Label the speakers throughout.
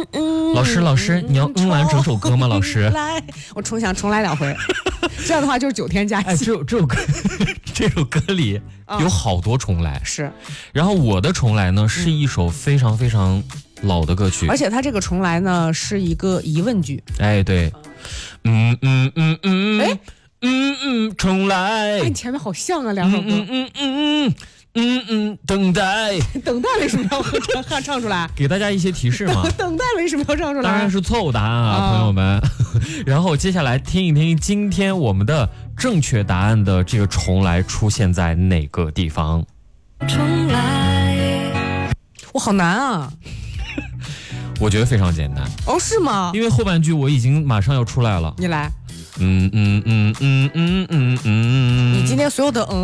Speaker 1: 老师，你要完整首歌吗？老师，
Speaker 2: 来，我重来2回，这样的话就是9天假期。
Speaker 1: 这首歌里有好多重来，
Speaker 2: 是。
Speaker 1: 然后我的重来呢是一首非常非常老的歌曲，
Speaker 2: 而且它这个重来呢是一个疑问句。
Speaker 1: 哎，对，重来。
Speaker 2: 哎，你前面好像啊，2首歌。
Speaker 1: 等待
Speaker 2: 为什么要唱出来？
Speaker 1: 给大家一些提示嘛。
Speaker 2: 等待为什么要唱出来？
Speaker 1: 当然是错误答案啊，朋友们。然后接下来听一听今天我们的正确答案的这个重来出现在哪个地方？
Speaker 2: 重来，我好难啊。
Speaker 1: 我觉得非常简单。
Speaker 2: 哦，是吗？
Speaker 1: 因为后半句我已经马上要出来了。
Speaker 2: 你来。
Speaker 1: 你
Speaker 2: 今天所有的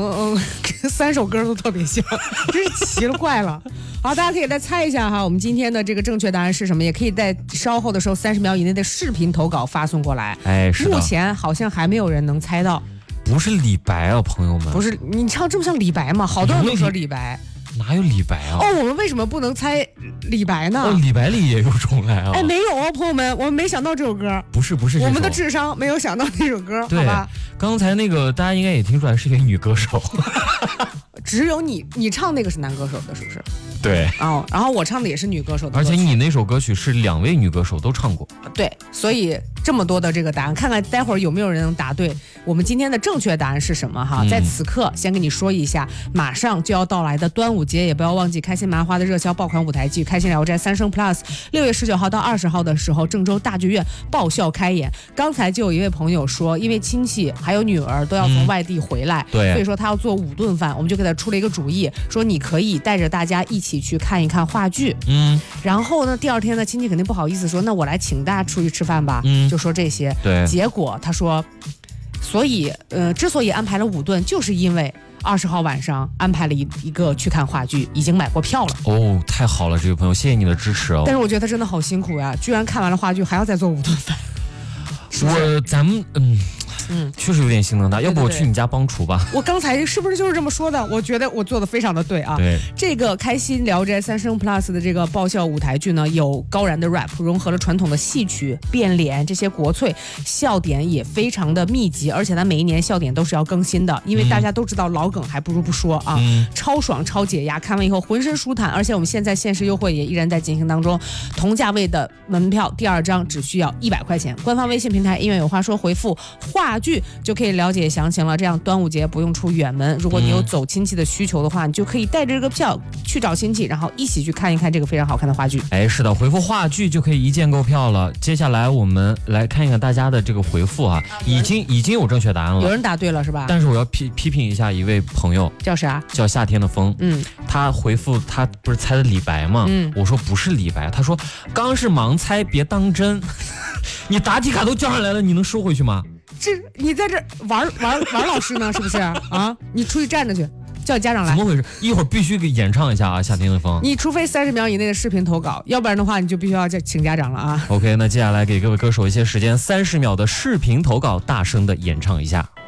Speaker 2: 3首歌都特别像，真是奇了怪了。好，大家可以再猜一下哈，我们今天的这个正确答案是什么？也可以在稍后的时候30秒以内的视频投稿发送过来。
Speaker 1: 哎，是的。
Speaker 2: 目前好像还没有人能猜到。
Speaker 1: 不是李白啊，朋友们。
Speaker 2: 不是，你唱这么像李白吗？好多人都说李白。
Speaker 1: 哪有李白啊？
Speaker 2: 哦，我们为什么不能猜李白呢？
Speaker 1: 哦，李白里也有重来啊。
Speaker 2: 哎，没有哦，朋友们，我们没想到这首歌。
Speaker 1: 不是，
Speaker 2: 我们的智商没有想到这首歌，好吧？
Speaker 1: 刚才那个大家应该也听出来是一个女歌手。
Speaker 2: 只有你唱那个是男歌手的，是不是？
Speaker 1: 对。
Speaker 2: 哦，然后我唱的也是女歌手的。
Speaker 1: 而且你那首歌曲是2位女歌手都唱过。
Speaker 2: 对，所以这么多的这个答案，看看待会儿有没有人能答对。我们今天的正确答案是什么哈？在此刻先跟你说一下，马上就要到来的端午节，也不要忘记开心麻花的热销爆款舞台剧《开心聊斋3生 Plus》，6月19号到20号的时候，郑州大剧院爆笑开演。刚才就有一位朋友说，因为亲戚还有女儿都要从外地回来，
Speaker 1: 对，
Speaker 2: 所以说他要做5顿饭，我们就给他出了一个主意，说你可以带着大家一起去看一看话剧，然后呢，第2天呢，亲戚肯定不好意思说，那我来请大家出去吃饭吧，就说这些，
Speaker 1: 对，
Speaker 2: 结果他说，所以之所以安排了5顿，就是因为20号晚上安排了一个去看话剧，已经买过票了。
Speaker 1: 哦，太好了，这位朋友，谢谢你的支持哦。
Speaker 2: 但是我觉得他真的好辛苦呀，居然看完了话剧还要再做5顿饭。
Speaker 1: 咱们确实有点心疼他，要不我去你家帮厨吧？
Speaker 2: 我刚才是不是就是这么说的？我觉得我做的非常的对啊。
Speaker 1: 对，
Speaker 2: 这个开心聊斋3生 Plus 的这个爆笑舞台剧呢，有高燃的 rap， 融合了传统的戏曲、变脸这些国粹，笑点也非常的密集，而且它每一年笑点都是要更新的，因为大家都知道老梗还不如不说啊，超爽超解压，看完以后浑身舒坦。而且我们现在限时优惠也依然在进行当中，同价位的门票第2张只需要100块钱，官方微信平台音乐有话说回复话剧就可以了解详情了，这样端午节不用出远门。如果你有走亲戚的需求的话，你就可以带着这个票去找亲戚，然后一起去看一看这个非常好看的话剧。
Speaker 1: 哎，是的，回复话剧就可以一键购票了。接下来我们来看一看大家的这个回复啊，已经有正确答案了，
Speaker 2: 有人答对了是吧？
Speaker 1: 但是我要批评一下一位朋友，
Speaker 2: 叫啥？
Speaker 1: 叫夏天的风。他回复他不是猜的李白吗？我说不是李白，他说刚是盲猜，别当真。你答题卡都交上来了，你能收回去吗？
Speaker 2: 你在这玩老师呢，是不是啊？你出去站着去，叫你家长来。
Speaker 1: 怎么回事？一会儿必须给演唱一下啊！夏天的风。
Speaker 2: 你除非30秒以内的视频投稿，要不然的话你就必须要请家长了啊。
Speaker 1: OK， 那接下来给各位歌手一些时间，30秒的视频投稿，大声的演唱一下。